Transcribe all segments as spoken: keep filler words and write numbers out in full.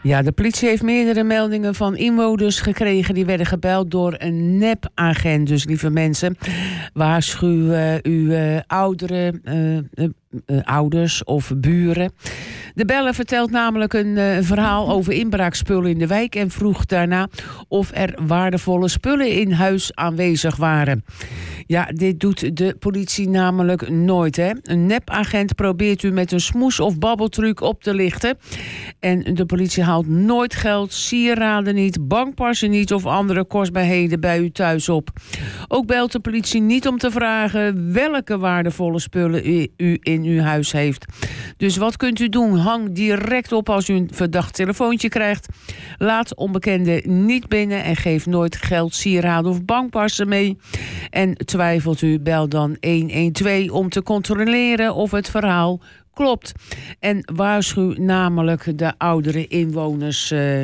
Ja, de politie heeft meerdere meldingen van inwoners gekregen. Die werden gebeld door een nepagent. Dus lieve mensen, waarschuw uh, uw uh, ouderen, uh, uh, uh, ouders of buren. De beller vertelt namelijk een uh, verhaal over inbraakspullen in de wijk en vroeg daarna of er waardevolle spullen in huis aanwezig waren. Ja, dit doet de politie namelijk nooit, hè. Een nepagent probeert u met een smoes of babbeltruc op te lichten. En de politie haalt nooit geld, sieraden niet, bankpassen niet of andere kostbaarheden bij u thuis op. Ook belt de politie niet om te vragen welke waardevolle spullen u, u in uw huis heeft. Dus wat kunt u doen? Hang direct op als u een verdacht telefoontje krijgt. Laat onbekenden niet binnen en geef nooit geld, sieraden of bankpassen mee. En twijfelt u, bel dan honderdtwaalf om te controleren of het verhaal klopt. En waarschuw namelijk de oudere inwoners uh, uh,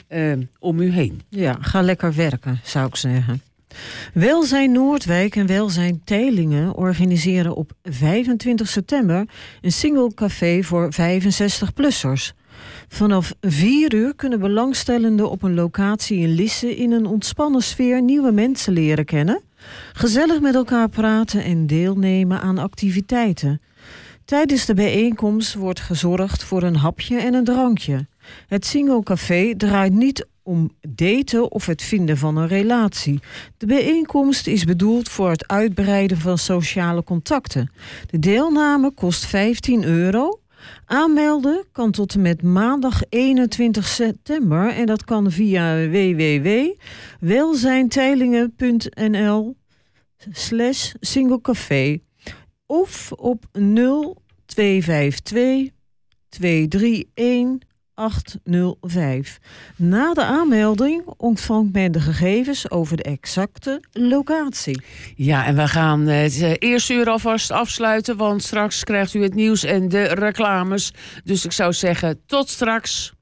om u heen. Ja, ga lekker werken, zou ik zeggen. Welzijn Noordwijk en Welzijn Teylingen organiseren op vijfentwintig september een single café voor vijfenzestig-plussers. Vanaf vier uur kunnen belangstellenden op een locatie in Lisse in een ontspannen sfeer nieuwe mensen leren kennen, gezellig met elkaar praten en deelnemen aan activiteiten. Tijdens de bijeenkomst wordt gezorgd voor een hapje en een drankje. Het Single Café draait niet om daten of het vinden van een relatie. De bijeenkomst is bedoeld voor het uitbreiden van sociale contacten. De deelname kost vijftien euro. Aanmelden kan tot en met maandag eenentwintig september en dat kan via w w w punt welzijnteylingen punt n l slash singlecafé of op nul twee vijf twee twee drie een acht nul vijf. Na de aanmelding ontvangt men de gegevens over de exacte locatie. Ja, en we gaan het eerste uur alvast afsluiten, want straks krijgt u het nieuws en de reclames. Dus ik zou zeggen, tot straks.